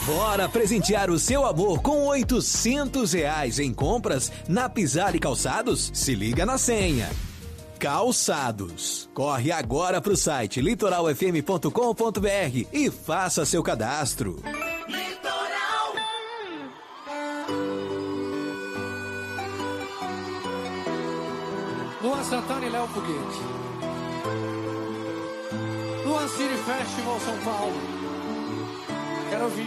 Bora presentear o seu amor com R$ 800 em compras na Pisar e Calçados? Se liga na senha. Calçados. Corre agora pro site litoralfm.com.br e faça seu cadastro. Litoral. Luan Santana e Léo Foguete. Luan City Festival São Paulo. Quero ouvir.